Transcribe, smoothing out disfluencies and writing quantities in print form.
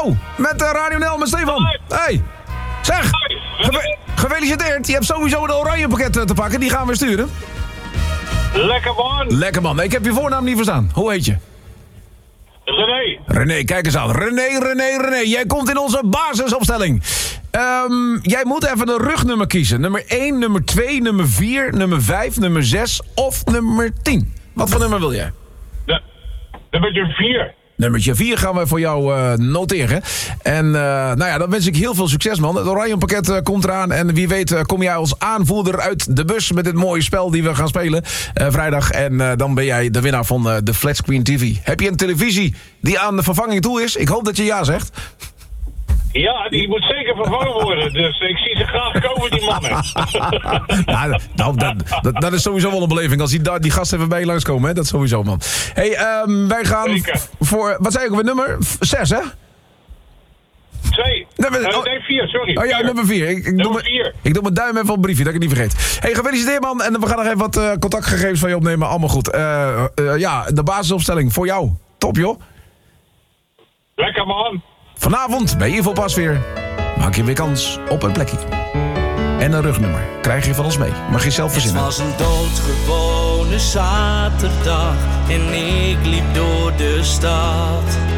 Hallo, met Radio Nel, met Stefan. Hey, zeg, gefeliciteerd. Je hebt sowieso een oranje pakket te pakken, die gaan we sturen. Lekker man. Lekker man, ik heb je voornaam niet verstaan. Hoe heet je? René. René, kijk eens aan. René. Jij komt in onze basisopstelling. Jij moet even een rugnummer kiezen. Nummer 1, nummer 2, nummer 4, nummer 5, nummer 6 of nummer 10. Wat voor nummer wil jij? Nummertje 4. Nummertje 4 gaan we voor jou noteren. En nou ja, dan wens ik heel veel succes, man. Het Oranje pakket komt eraan. En wie weet kom jij als aanvoerder uit de bus met dit mooie spel die we gaan spelen vrijdag. En dan ben jij de winnaar van de Flatscreen TV. Heb je een televisie die aan de vervanging toe is? Ik hoop dat je ja zegt. Ja, die moet zeker vervangen worden. Dus ik zie ze graag komen, die mannen. Ja, nou, dat is sowieso wel een beleving. Als die gasten even bij je langskomen, hè? Dat sowieso, man. Hey, wij gaan zeker. Voor, wat zei ik over nummer 6, hè? 2. Nee, 4, sorry. Oh ja, nummer 4. Ik doe mijn duim even op een briefje, dat ik het niet vergeet. Hey, gefeliciteerd, man. En we gaan nog even wat contactgegevens van je opnemen. Allemaal goed. Ja, de basisopstelling voor jou. Top, joh. Lekker, man. Vanavond bij Infopas weer. Maak je weer kans op een plekje. En een rugnummer krijg je van ons mee. Mag je zelf verzinnen. Het was een doodgewone zaterdag en ik liep door de stad.